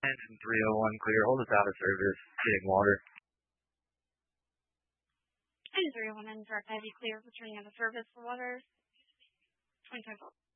Engine 301 clear. Hold us out of service. Getting water. Engine 301 and direct heavy clear. Returning out of service for water. 25 volts.